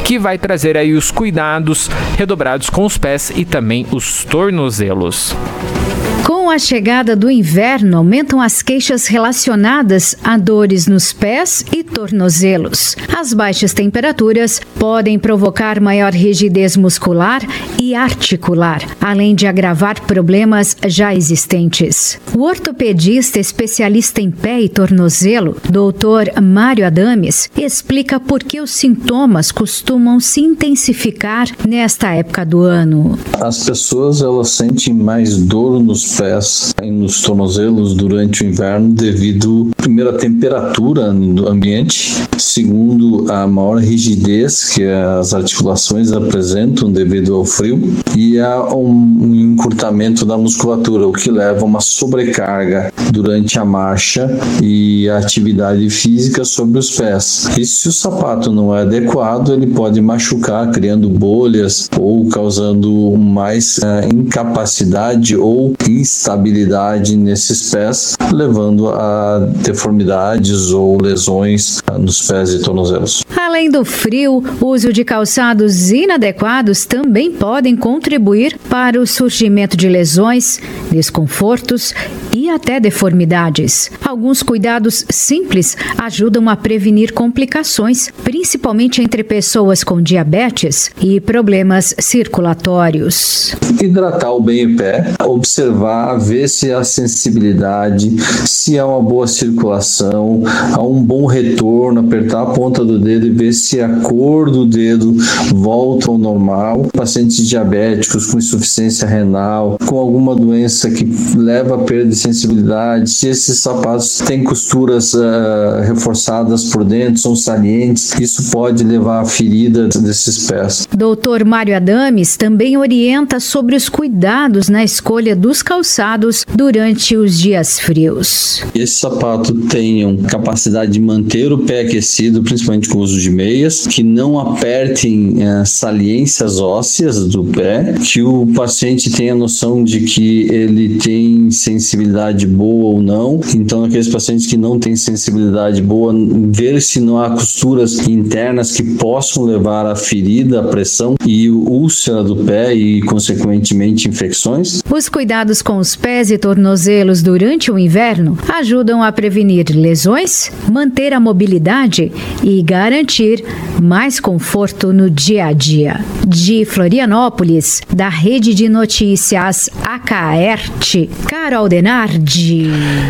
que vai trazer aí os cuidados redobrados com os pés e também os tornozelos. Com a chegada do inverno, aumentam as queixas relacionadas a dores nos pés e tornozelos. As baixas temperaturas podem provocar maior rigidez muscular e articular, além de agravar problemas já existentes. O ortopedista especialista em pé e tornozelo, Dr. Mário Adames, explica por que os sintomas costumam se intensificar nesta época do ano. As pessoas elas sentem mais dor nos pés e nos tornozelos durante o inverno devido, primeiro, à temperatura do ambiente, segundo, a maior rigidez que as articulações apresentam devido ao frio e a um encurtamento da musculatura, o que leva a uma sobrecarga durante a marcha e a atividade física sobre os pés. E se o sapato não é adequado, ele pode machucar, criando bolhas ou causando mais incapacidade ou instabilidade nesses pés, levando a deformidades ou lesões nos pés e tornozelos. Além do frio, o uso de calçados inadequados também podem contribuir para o surgimento de lesões, desconfortos e até deformidades. Alguns cuidados simples ajudam a prevenir complicações, principalmente entre pessoas com diabetes e problemas circulatórios. Hidratar o bem o pé, observar, ver se há sensibilidade, se há uma boa circulação, há um bom retorno, apertar a ponta do dedo e ver se a cor do dedo volta ao normal. Pacientes diabéticos com insuficiência renal, com alguma doença que leva a perda de sensibilidade, se esses sapatos têm costuras reforçadas por dentro, são salientes, isso pode levar à ferida desses pés. Dr. Mário Adames também orienta sobre os cuidados na escolha dos calçados durante os dias frios. Esse sapato tenha capacidade de manter o pé aquecido, principalmente com o uso de meias, que não apertem saliências ósseas do pé, que o paciente tenha noção de que ele tem sensibilidade boa ou não. Então, aqueles pacientes que não têm sensibilidade boa, ver se não há costuras internas que possam levar à ferida, à pressão e úlcera do pé e, consequentemente, infecções. Os cuidados com os pés e tornozelos durante o inverno ajudam a prevenir lesões, manter a mobilidade e garantir mais conforto no dia a dia. De Florianópolis, da Rede de Notícias Acaerte, Carol Denardi.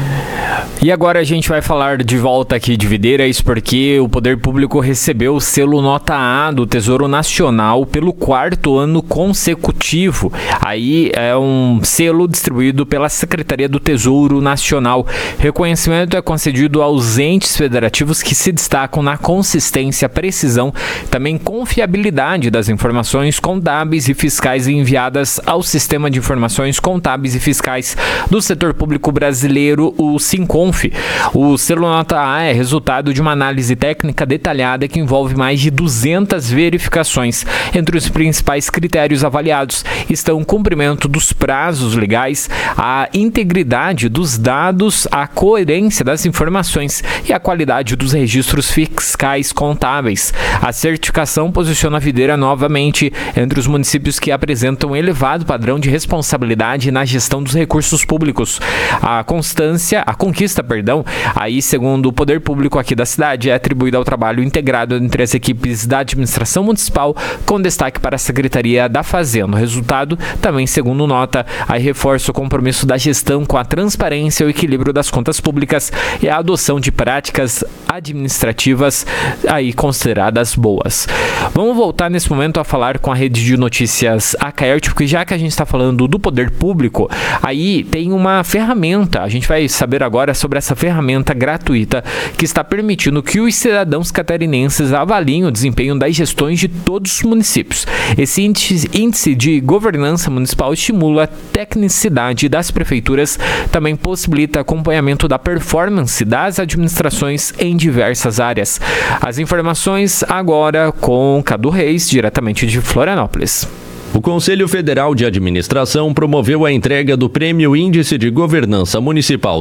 E agora a gente vai falar de volta aqui de Videira, isso porque o Poder Público recebeu o selo Nota A do Tesouro Nacional pelo 4º ano consecutivo. Aí é um selo distribuído pela Secretaria do Tesouro Nacional. Reconhecimento é concedido aos entes federativos que se destacam na consistência, precisão, também confiabilidade das informações contábeis e fiscais enviadas ao Sistema de Informações Contábeis e Fiscais do Setor Público Brasileiro, o SINCONF. O selo Nota A é resultado de uma análise técnica detalhada que envolve mais de 200 verificações. Entre os principais critérios avaliados estão o cumprimento dos prazos legais, a integridade dos dados, a coerência das informações e a qualidade dos registros fiscais contábeis. A certificação posiciona a Videira novamente entre os municípios que apresentam elevado padrão de responsabilidade na gestão dos recursos públicos. A conquista, aí segundo o Poder Público aqui da cidade, é atribuída ao trabalho integrado entre as equipes da administração municipal, com destaque para a Secretaria da Fazenda. O resultado, também segundo nota, aí reforça o compromisso da gestão com a transparência, o equilíbrio das contas públicas e a adoção de práticas administrativas aí consideradas boas. Vamos voltar nesse momento a falar com a Rede de Notícias Acaerte, porque já que a gente está falando do Poder Público, aí tem uma ferramenta, a gente vai saber agora sobre essa ferramenta gratuita que está permitindo que os cidadãos catarinenses avaliem o desempenho das gestões de todos os municípios. Esse índice de governança municipal estimula a tecnicidade das prefeituras, também possibilita acompanhamento da performance das administrações em diversas áreas. As informações agora com Cadu Reis, diretamente de Florianópolis. O Conselho Federal de Administração promoveu a entrega do Prêmio Índice de Governança Municipal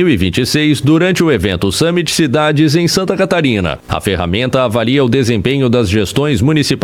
2026 durante o evento Summit Cidades em Santa Catarina. A ferramenta avalia o desempenho das gestões municipais